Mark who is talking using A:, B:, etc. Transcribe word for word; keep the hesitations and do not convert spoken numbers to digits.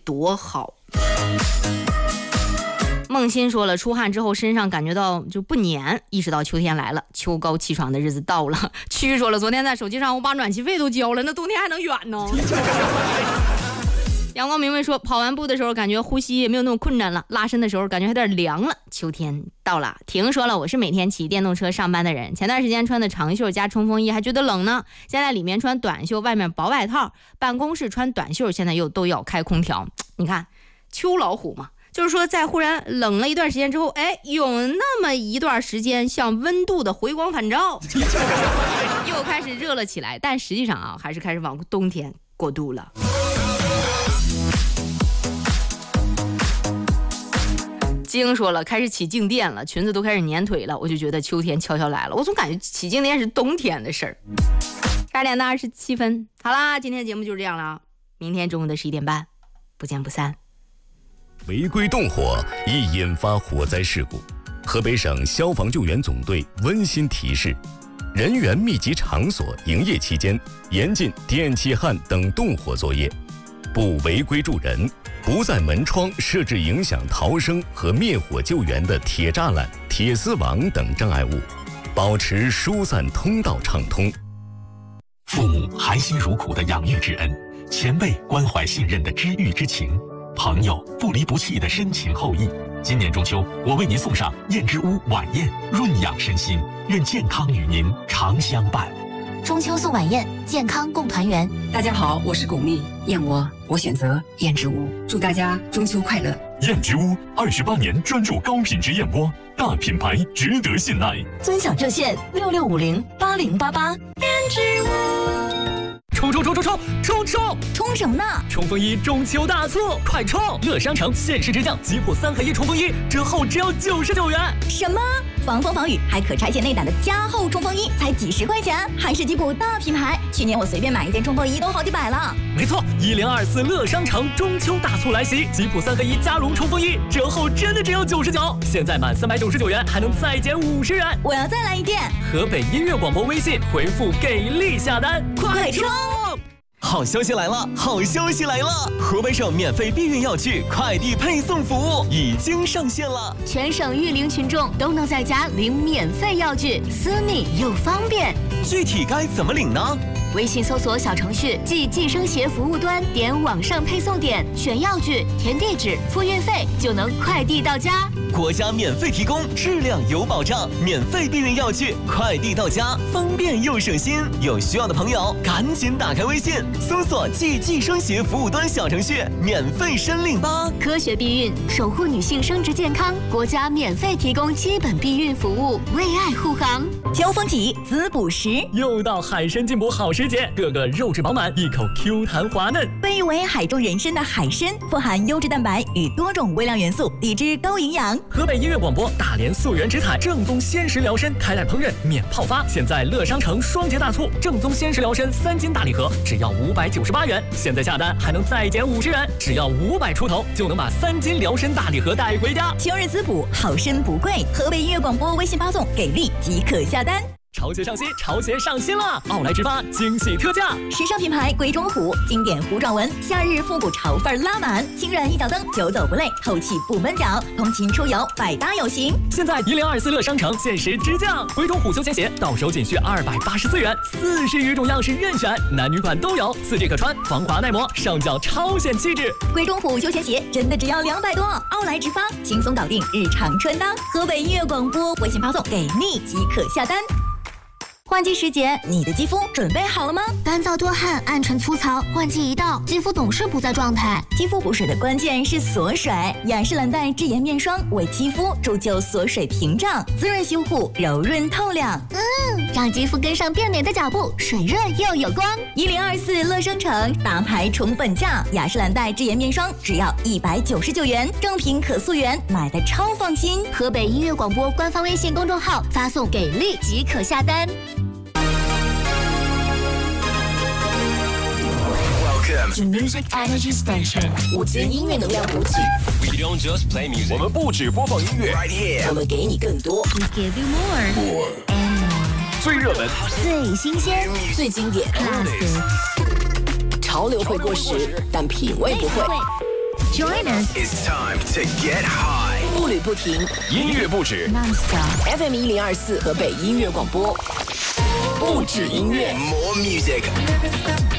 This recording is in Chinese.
A: 多好。梦欣说了，出汗之后身上感觉到就不黏，意识到秋天来了，秋高气爽的日子到了。区说了，昨天在手机上我把暖气费都交了，那冬天还能远呢。阳光明媚说，跑完步的时候感觉呼吸也没有那么困难了，拉伸的时候感觉有点凉了，秋天到了。婷说了，我是每天骑电动车上班的人，前段时间穿的长袖加冲锋衣还觉得冷呢，现在里面穿短袖外面薄外套，办公室穿短袖现在又都要开空调。你看秋老虎嘛，就是说在忽然冷了一段时间之后，哎，有那么一段时间像温度的回光返照，又开始热了起来，但实际上啊还是开始往冬天过渡了。晶说了，开始起静电了，裙子都开始粘腿了，我就觉得秋天悄悄来了。我总感觉起静电是冬天的事儿。十点的二十七分，好啦，今天的节目就是这样了，明天中午的十一点半，不见不散。
B: 违规动火易引发火灾事故，河北省消防救援总队温馨提示：人员密集场所营业期间，严禁电气焊等动火作业，不违规助人。不在门窗设置影响逃生和灭火救援的铁栅栏、铁丝网等障碍物，保持疏散通道畅通。
C: 父母含辛茹苦的养育之恩，前辈关怀信任的知遇之情，朋友不离不弃的深情厚谊。今年中秋，我为您送上燕之屋晚宴，润养身心，愿健康与您常相伴。
D: 中秋送晚宴，健康共团圆。
E: 大家好，我是巩俐，燕窝我选择燕之屋，祝大家中秋快乐。
C: 燕之屋二十八年专注高品质燕窝，大品牌值得信赖。
D: 尊享热线六六五零八零八八。燕之屋。
F: 冲冲冲冲冲冲冲！
D: 冲什么呢？
F: 冲锋衣中秋大促，快冲！乐商城限时直降吉普三合一冲锋衣，折后只要九十九元。
D: 什么？防风防雨还可拆卸内胆的加厚冲锋衣，才几十块钱，还是吉普大品牌。去年我随便买一件冲锋衣都好几百了。
F: 没错，一零二四乐商城中秋大促来袭，吉普三合一加绒冲锋衣折后真的只有九十九，现在满三百九十九元还能再减五十元。
D: 我要再来一件。
F: 河北音乐广播微信回复给力下单，
D: 快冲！
G: 好消息来了！好消息来了！河北省免费避孕药具快递配送服务已经上线了，
H: 全省育龄群众都能在家领免费药具，私密又方便。
G: 具体该怎么领呢？
H: 微信搜索小程序即计生协服务端，点网上配送点，选药具，填地址，付运费，就能快递到家。
G: 国家免费提供，质量有保障，免费避孕药具快递到家，方便又省心。有需要的朋友赶紧打开微信，搜索即计生协服务端小程序，免费申领吧。
H: 科学避孕，守护女性生殖健康，国家免费提供基本避孕服务，为爱护航。
D: 交锋体滋补食，
F: 又到海参进补好时节，个个肉质饱满，一口 Q 弹滑嫩。
D: 被誉为海中人参的海参，富含优质蛋白与多种微量元素，抵制高营养。
F: 河北音乐广播大连溯源植采正宗鲜食疗参，开袋烹饪免泡发，现在乐商城双节大促，正宗鲜食疗参三斤大礼盒只要五百九十八元，现在下单还能再减五十元，只要五百出头就能把三斤疗参大礼盒带回家。
D: 秋日滋补，好参不贵。河北音乐广播微信发送给力即可下单。
F: 潮鞋上新，潮鞋上新了！奥莱直发惊喜特价，
D: 时尚品牌鬼冢虎，经典虎爪纹，夏日复古潮范拉满，轻软一脚蹬，久走不累，透气不闷脚，通勤出游百搭有型。
F: 现在一零二四乐商城限时直降，鬼冢虎休闲鞋到手仅需二百八十四元，四十余种样式任选，男女款都有，四季可穿，防滑耐磨，上脚超显气质。
D: 鬼冢虎休闲鞋真的只要两百多，奥莱直发轻松搞定日常穿搭。河北音乐广播微信发送给力即可下单。换季时节，你的肌肤准备好了吗？
H: 干燥多汗、暗沉粗糙，换季一到，肌肤总是不在状态。
D: 肌肤补水的关键是锁水，雅诗兰黛智妍面霜为肌肤铸就锁水屏障，滋润修护，柔润透亮。
H: 嗯，让肌肤跟上变美的脚步，水润又有光。
D: 一零二四乐商城大牌宠粉价，雅诗兰黛智妍面霜只要一百九十九元，正品可溯源，买的超放心。
H: 河北音乐广播官方微信公众号发送给力即可下单。
I: To Music Energy Station， 五间音乐能量补给。
J: We don't just play music，
I: 我们不只播放音乐
J: ，right here，
I: 我们给你更多。
H: We give you more
I: more and more。最热门，
H: 最新鲜，
I: 最经典。
H: classic。
I: 潮流会过时，但品味不会。
D: Join us.
K: It's time to get high.
L: 步履不停，
K: 音乐不止
D: Non-stop.
L: F M 一零二四河北音乐广播，不止音乐。
K: More music.